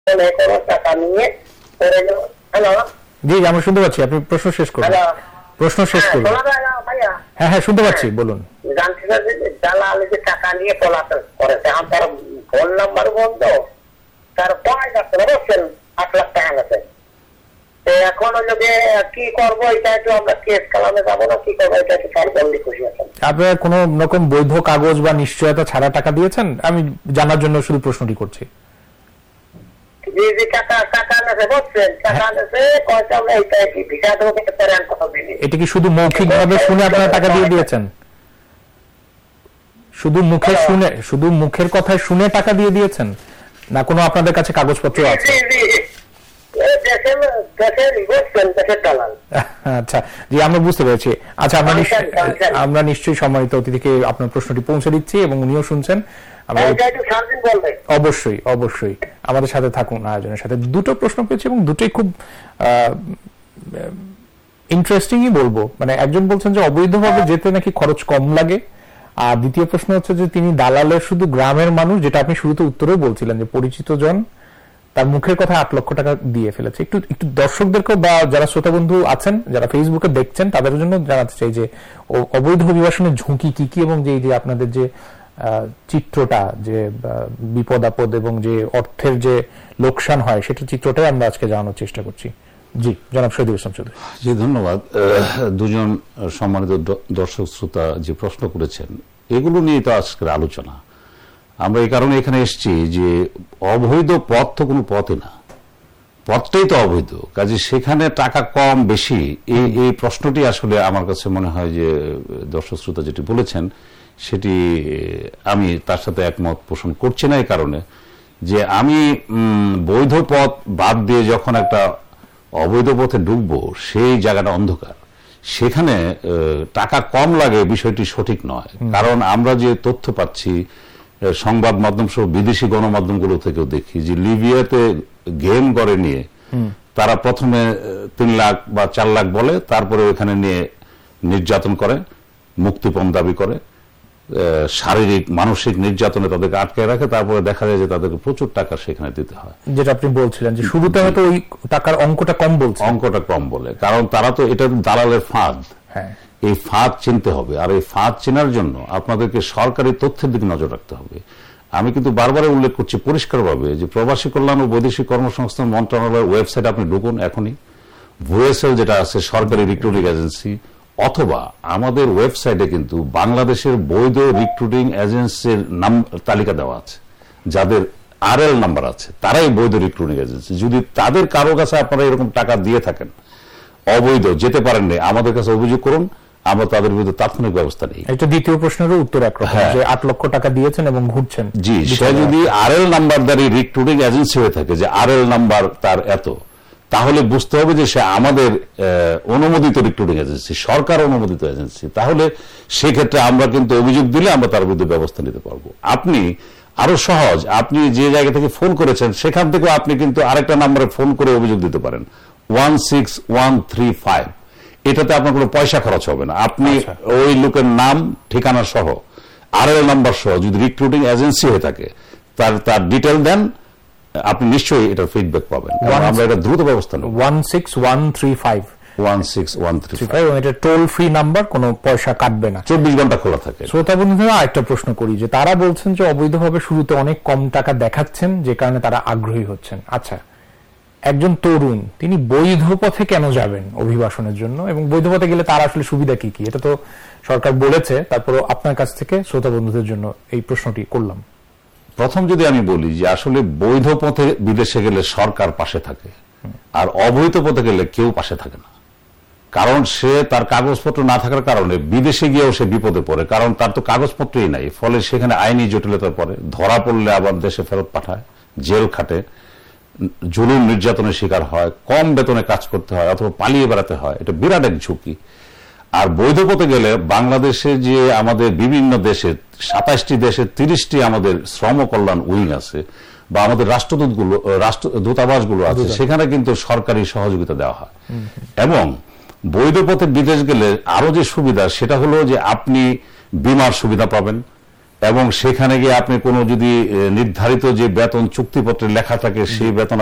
টাকা নিয়ে। হ্যালো, জি আমরা শুনতে পাচ্ছি, আপনি প্রশ্ন শেষ করুন। প্রশ্ন শেষ করুন। হ্যাঁ হ্যাঁ শুনতে পাচ্ছি, বলুন। জানতে চাচ্ছি যে দালালি যে টাকা নিয়ে পলাতক করেছে, এখন তার ফোন নাম্বার বন্ধ, তার পাওয়া যাচ্ছে না, বুঝছেন, 8 লাখ টাকা নেছে। এখন হলো যে কি করবো, এটা একটু আমরা কেস কালামে যাবো না, কি করবো এটা একটু স্যার বললে খুশি আছেন। আপনারা কোন রকম বৈধ কাগজ বা নিশ্চয়তা ছাড়া টাকা দিয়েছেন? আমি জানার জন্য শুধু প্রশ্নটি করছি। এটা কি শুধু মৌখিক ভাবে শুনে আপনারা টাকা দিয়ে দিয়েছেন? শুধু মুখের কথায় শুনে টাকা দিয়ে দিয়েছেন, না কোনো আপনাদের কাছে কাগজপত্র আছে? আচ্ছা জি, আমরা বুঝতে পেরেছি। আচ্ছা, আমরা নিশ্চয়ই সম্মানিত অতিথিকে আপনার প্রশ্নটি পৌঁছে দিচ্ছি এবং উনিও শুনছেন। অবশ্যই অবশ্যই আমাদের সাথে থাকুন আয়োজনের সাথে। দুটো প্রশ্ন পেয়েছি এবং দুটোই খুব ইন্টারেস্টিংই বলবো। মানে একজন বলছেন যে অবৈধভাবে যেতে নাকি খরচ কম লাগে, আর দ্বিতীয় প্রশ্ন হচ্ছে যে তিনি দালালের শুধু গ্রামের মানুষ, যেটা আপনি শুরুতে উত্তরেও বলছিলেন যে পরিচিত জন, তার মুখের কথা 8 লক্ষ টাকা দিয়ে ফেলেছে। একটু দর্শকদেরকে বা যারা শ্রোতা বন্ধু আছেন যারা ফেসবুকে দেখছেন তাদের জন্য জানাতে চাই যে অবৈধ অভিবাসনের ঝুঁকি কি কি, এবং যে আপনাদের যে চিত্রটা, যে বিপদ আপদ এবং যে অর্থের যে লোকসান হয়, সেটা চিত্রটাই আমরা আজকে জানানোর চেষ্টা করছি। জি জনাব শহীদুল ইসলাম চৌধুরী। জি ধন্যবাদ। দুজন সম্মানিত দর্শক শ্রোতা যে প্রশ্ন করেছেন, এগুলো নিয়ে তো আজকের আলোচনা। আমরা এই কারণে এখানে এসেছি যে অবৈধ পথ তো কোনো পথই না, পথটাই তো অবৈধ। কাজে সেখানে টাকা কম বেশি এই প্রশ্নটি আসলে আমার কাছে মনে হয় যে দর্শক শ্রোতা যেটি বলেছেন সেটি আমি তার সাথে একমত পোষণ করছি না, এই কারণে যে আমি বৈধ পথ বাদ দিয়ে যখন একটা অবৈধ পথে ঢুকবো, সেই জায়গাটা অন্ধকার, সেখানে টাকা কম লাগে বিষয়টি সঠিক নয়। কারণ আমরা যে তথ্য পাচ্ছি সংবাদ মাধ্যম সহ বিদেশি গণমাধ্যমগুলো থেকেও দেখি যে লিবিয়াতে গেম করে নিয়ে তারা প্রথমে 3 লাখ বা 4 লাখ বলে, তারপরে ওখানে নিয়ে নির্যাতন করে, মুক্তিপণ দাবি করে, শারীরিক মানসিক নির্যাতনে তাদেরকে আটকে রাখে, তারপরে দেখা যায় যে তাদেরকে প্রচুর টাকা সেখানে দিতে হয়। যেটা আপনি বলছিলেন যে শুরুতে হয়তো ওই টাকার অঙ্কটা কম বলে, কারণ তারা তো এটা দালালের ফাঁদ। হ্যাঁ, এই ফাঁদ চিনতে হবে, আর এই ফাঁদ চেনার জন্য আপনাদেরকে সরকারি তথ্যের দিকে নজর রাখতে হবে। আমি কিন্তু বারবার উল্লেখ করছি পরিষ্কারভাবে যে প্রবাসী কল্যাণ ও বৈদেশিক কর্মসংস্থান মন্ত্রণালয়ের ওয়েবসাইট আপনি ঢুকুন এখনই, ভুয়েসেল যেটা আছে সরকারি রিক্রুটিং এজেন্সি, অথবা আমাদের ওয়েবসাইটে কিন্তু বাংলাদেশের বৈধ রিক্রুটিং এজেন্সির নাম তালিকা দেওয়া আছে, যাদের RL নাম্বার আছে, তারাই বৈধ রিক্রুটিং এজেন্সি। যদি তাদের কারো কাছে আপনারা এরকম টাকা দিয়ে থাকেন, অবৈধ যেতে পারেন না, আমাদের কাছে অভিযোগ করুন, আমরা তাদের বিরুদ্ধে তাৎক্ষণিক ব্যবস্থা নিই। এটা দ্বিতীয় প্রশ্নেরও উত্তর একরকম, যে 8 লক্ষ টাকা দিয়েছেন এবং ঘুরছেন। জি, সে যদি RL নাম্বারদারি রিক্রুটিং এজেন্সি হয়ে থাকে, যে RL নাম্বার তার এত, তাহলে বুঝতে হবে যে সে আমাদের অনুমোদিত রিক্রুটিং এজেন্সি, সরকার অনুমোদিত এজেন্সি। তাহলে সেক্ষেত্রে আমরা কিন্তু অভিযোগ দিলে আমরা তার বিরুদ্ধে ব্যবস্থা নিতে পারবো। আপনি আরো সহজ, আপনি যে জায়গা থেকে ফোন করেছেন সেখান থেকে আপনি কিন্তু আরেকটা নাম্বারে ফোন করে অভিযোগ দিতে পারেন, 16135। এটাতে আপনার কোনো পয়সা খরচ হবে না। আপনি ওই লোকের নাম ঠিকানা সহ RL নাম্বার সহ, যদি রিক্রুটিং এজেন্সি হয়ে থাকে, তার ডিটেল দেন, আপনি নিশ্চয়ই এটার ফিডব্যাক পাবেন। আমরা এটা দ্রুত ব্যবস্থা নেব। 16135 এবং এটা টোল ফ্রি নাম্বার, কোনো পয়সা কাটবে না, 24 ঘন্টা খোলা থাকে। শ্রোতা বন্ধুরা আরেকটা প্রশ্ন করি, যে তারা বলছেন যে অবৈধভাবে শুরুতে অনেক কম টাকা দেখাচ্ছেন, যে কারণে তারা আগ্রহী হচ্ছেন। আচ্ছা, একজন তরুণ তিনি বৈধ পথে কেন যাবেন অভিবাসনের জন্য, এবং বৈধ পথে গেলে তার আসলে সুবিধা কি কি? এটা তো সরকার বলেছে, তারপরে আপনার কাছ থেকে শ্রোতা বন্ধুদের জন্য এই প্রশ্নটি করলাম। প্রথম যদি আমি বলি যে আসলে বৈধ পথে বিদেশে গেলে সরকার পাশে থাকে, আর অবৈধ পথে গেলে কেউ পাশে থাকে না। কারণ সে তার কাগজপত্র না থাকার কারণে বিদেশে গিয়েও সে বিপদে পড়ে, কারণ তার তো কাগজপত্রই নাই। ফলে সেখানে আইনি জটিলতায় পড়ে, ধরা পড়লে আবার দেশে ফেরত পাঠায়, জেল খাটে, জুলুম নির্যাতনের শিকার হয়, কম বেতনে কাজ করতে হয়, অথবা পালিয়ে বেড়াতে হয়। এটা বিরাট এক ঝুঁকি। আর বৈধ পথে গেলে বাংলাদেশে যে আমাদের বিভিন্ন দেশে 27টি দেশে 30টি আমাদের শ্রম কল্যাণ উইং আছে, বা আমাদের দূতাবাসগুলো আছে, সেখানে কিন্তু সরকারি সহযোগিতা দেওয়া হয়। এবং বৈধ পথে বিদেশ গেলে আরো যে সুবিধা, সেটা হলো যে আপনি বীমার সুবিধা পাবেন, এবং সেখানে গিয়ে আপনি কোনো যদি নির্ধারিত যে বেতন চুক্তিপত্রে লেখা থাকে সেই বেতন